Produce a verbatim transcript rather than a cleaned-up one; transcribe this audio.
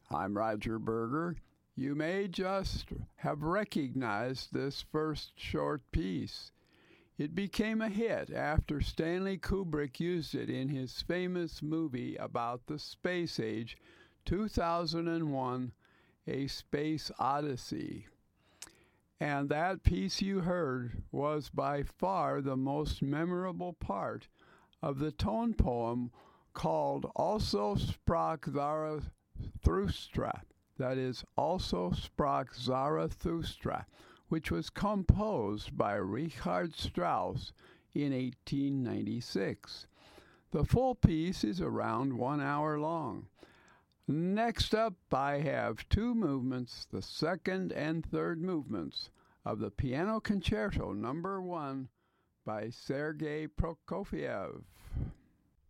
I'm Roger Berger. You may just have recognized this first short piece. It became a hit after Stanley Kubrick used it in his famous movie about the space age, two thousand one, A Space Odyssey. And that piece you heard was by far the most memorable part of the tone poem called Also sprach Zarathustra, that is, Also sprach Zarathustra, which was composed by Richard Strauss in eighteen ninety-six. The full piece is around one hour long. Next up, I have two movements, the second and third movements of the Piano Concerto Number One by Sergei Prokofiev.